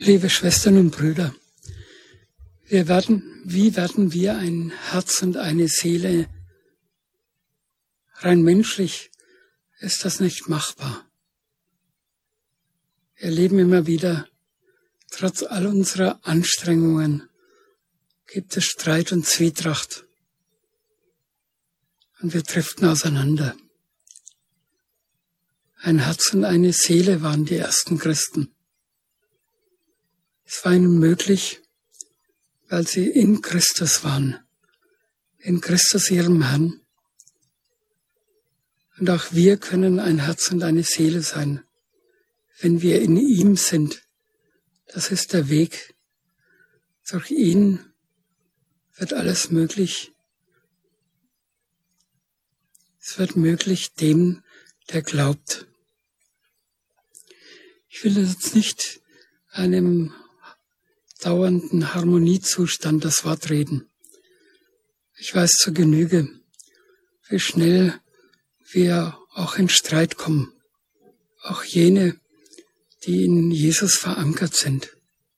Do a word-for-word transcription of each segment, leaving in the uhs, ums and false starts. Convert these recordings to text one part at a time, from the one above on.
Liebe Schwestern und Brüder, wir werden, wie werden wir ein Herz und eine Seele? Rein menschlich ist das nicht machbar. Wir erleben immer wieder, trotz all unserer Anstrengungen, gibt es Streit und Zwietracht. Und wir driften auseinander. Ein Herz und eine Seele waren die ersten Christen. Es war ihnen möglich, weil sie in Christus waren, in Christus ihrem Herrn. Und auch wir können ein Herz und eine Seele sein, wenn wir in ihm sind. Das ist der Weg. Durch ihn wird alles möglich. Es wird möglich dem, der glaubt. Ich will jetzt nicht einem dauernden Harmoniezustand das Wort reden. Ich weiß zur Genüge, wie schnell wir auch in Streit kommen. Auch jene, die in Jesus verankert sind.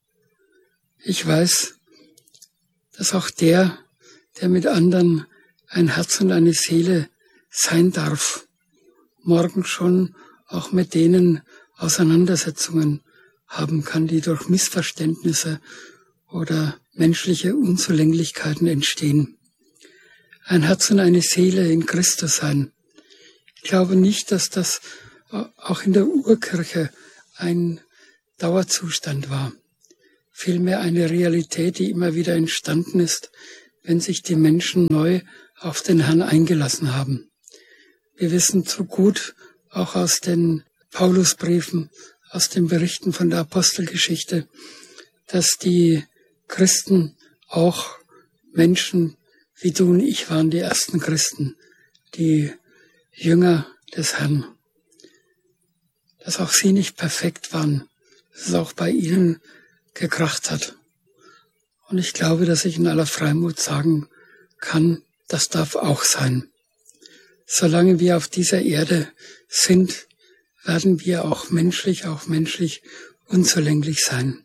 Ich weiß, dass auch der, der mit anderen ein Herz und eine Seele sein darf, morgen schon auch mit denen Auseinandersetzungen haben kann, die durch Missverständnisse oder menschliche Unzulänglichkeiten entstehen. Ein Herz und eine Seele in Christus sein. Ich glaube nicht, dass das auch in der Urkirche ein Dauerzustand war. Vielmehr eine Realität, die immer wieder entstanden ist, wenn sich die Menschen neu auf den Herrn eingelassen haben. Wir wissen zu gut, auch aus den Paulusbriefen, aus den Berichten von der Apostelgeschichte, dass die Christen auch Menschen wie du und ich waren die ersten Christen, die Jünger des Herrn. Dass auch sie nicht perfekt waren, dass es auch bei ihnen gekracht hat. Und ich glaube, dass ich in aller Freimut sagen kann, das darf auch sein. Solange wir auf dieser Erde sind, werden wir auch menschlich, auch menschlich unzulänglich sein.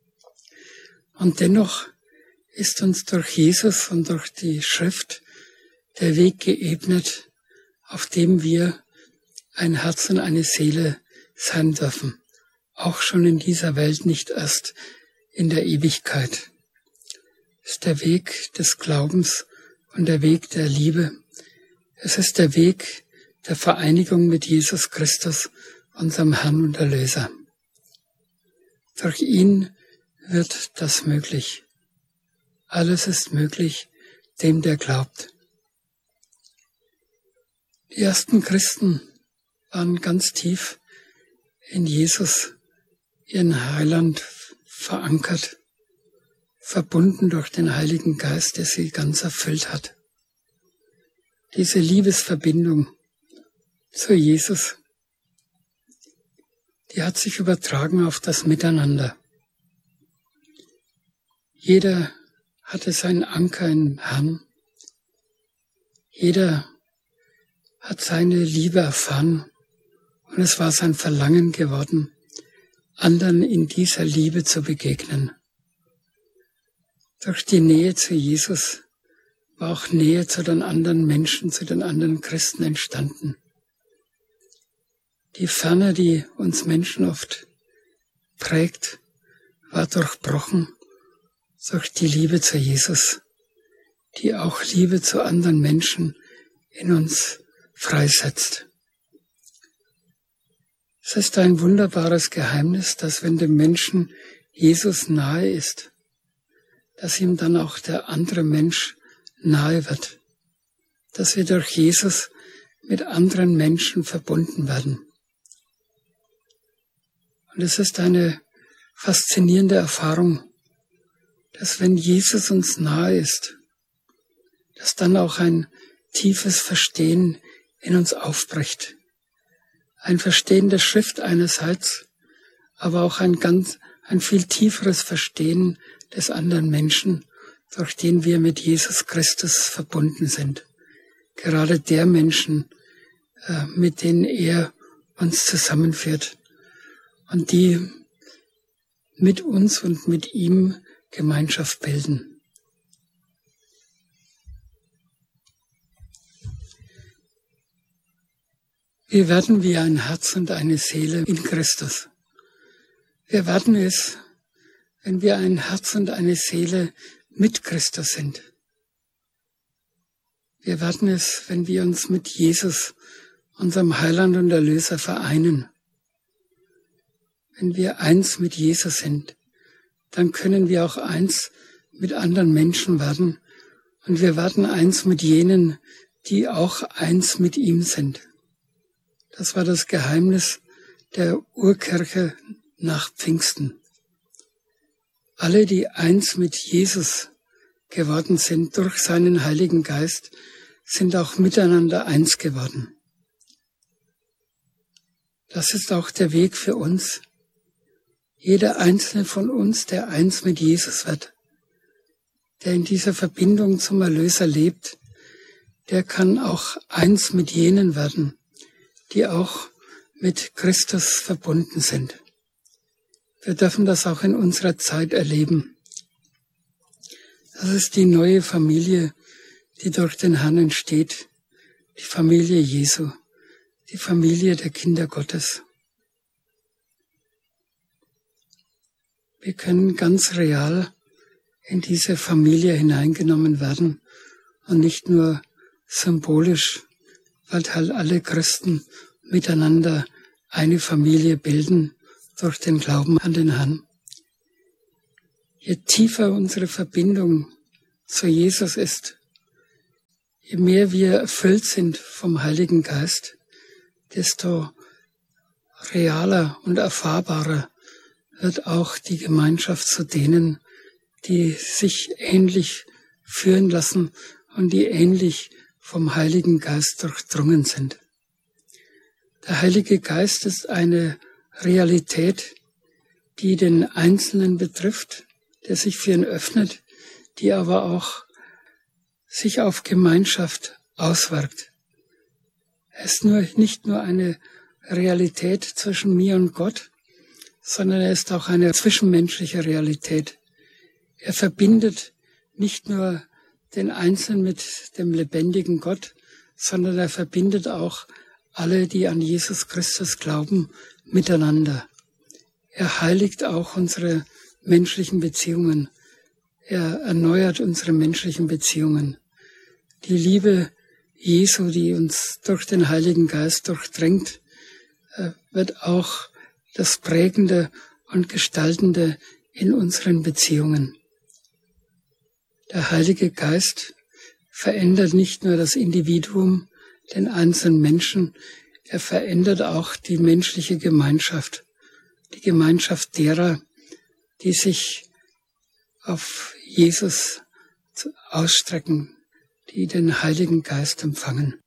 Und dennoch ist uns durch Jesus und durch die Schrift der Weg geebnet, auf dem wir ein Herz und eine Seele sein dürfen. Auch schon in dieser Welt, nicht erst in der Ewigkeit. Es ist der Weg des Glaubens und der Weg der Liebe. Es ist der Weg der Vereinigung mit Jesus Christus, unserem Herrn und Erlöser. Durch ihn wird das möglich. Alles ist möglich, dem, der glaubt. Die ersten Christen waren ganz tief in Jesus, ihren Heiland, verankert, verbunden durch den Heiligen Geist, der sie ganz erfüllt hat. Diese Liebesverbindung zu Jesus, die hat sich übertragen auf das Miteinander. Jeder hatte seinen Anker im Herrn. Jeder hat seine Liebe erfahren und es war sein Verlangen geworden, anderen in dieser Liebe zu begegnen. Durch die Nähe zu Jesus war auch Nähe zu den anderen Menschen, zu den anderen Christen entstanden. Die Ferne, die uns Menschen oft prägt, war durchbrochen durch die Liebe zu Jesus, die auch Liebe zu anderen Menschen in uns freisetzt. Es ist ein wunderbares Geheimnis, dass wenn dem Menschen Jesus nahe ist, dass ihm dann auch der andere Mensch nahe wird, dass wir durch Jesus mit anderen Menschen verbunden werden. Und es ist eine faszinierende Erfahrung, dass wenn Jesus uns nahe ist, dass dann auch ein tiefes Verstehen in uns aufbricht. Ein Verstehen der Schrift einerseits, aber auch ein ganz, ein viel tieferes Verstehen des anderen Menschen, durch den wir mit Jesus Christus verbunden sind. Gerade der Menschen, äh, mit denen er uns zusammenführt und die mit uns und mit ihm Gemeinschaft bilden. Wir werden wie ein Herz und eine Seele in Christus. Wir werden es, wenn wir ein Herz und eine Seele mit Christus sind. Wir werden es, wenn wir uns mit Jesus, unserem Heiland und Erlöser, vereinen. Wenn wir eins mit Jesus sind, dann können wir auch eins mit anderen Menschen werden und wir werden eins mit jenen, die auch eins mit ihm sind. Das war das Geheimnis der Urkirche nach Pfingsten. Alle, die eins mit Jesus geworden sind durch seinen Heiligen Geist, sind auch miteinander eins geworden. Das ist auch der Weg für uns. Jeder einzelne von uns, der eins mit Jesus wird, der in dieser Verbindung zum Erlöser lebt, der kann auch eins mit jenen werden, die auch mit Christus verbunden sind. Wir dürfen das auch in unserer Zeit erleben. Das ist die neue Familie, die durch den Herrn entsteht, die Familie Jesu, die Familie der Kinder Gottes. Wir können ganz real in diese Familie hineingenommen werden und nicht nur symbolisch, weil halt alle Christen miteinander eine Familie bilden durch den Glauben an den Herrn. Je tiefer unsere Verbindung zu Jesus ist, je mehr wir erfüllt sind vom Heiligen Geist, desto realer und erfahrbarer wird auch die Gemeinschaft zu denen, die sich ähnlich führen lassen und die ähnlich vom Heiligen Geist durchdrungen sind. Der Heilige Geist ist eine Realität, die den Einzelnen betrifft, der sich für ihn öffnet, die aber auch sich auf Gemeinschaft auswirkt. Er ist nur, nicht nur eine Realität zwischen mir und Gott, sondern er ist auch eine zwischenmenschliche Realität. Er verbindet nicht nur den Einzelnen mit dem lebendigen Gott, sondern er verbindet auch alle, die an Jesus Christus glauben, miteinander. Er heiligt auch unsere menschlichen Beziehungen. Er erneuert unsere menschlichen Beziehungen. Die Liebe Jesu, die uns durch den Heiligen Geist durchdringt, wird auch das Prägende und Gestaltende in unseren Beziehungen. Der Heilige Geist verändert nicht nur das Individuum, den einzelnen Menschen, er verändert auch die menschliche Gemeinschaft, die Gemeinschaft derer, die sich auf Jesus ausstrecken, die den Heiligen Geist empfangen.